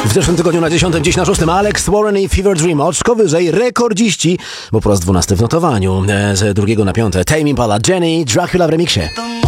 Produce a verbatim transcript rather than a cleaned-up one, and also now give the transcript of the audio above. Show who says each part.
Speaker 1: W zeszłym tygodniu na dziesiątym, dziś na szóstym Alex Warren i Fever Dream. Oczko wyżej rekordziści, bo po raz dwunasty w notowaniu. Z drugiego na piąte Tame Impala, Jenny, Dracula w remiksie.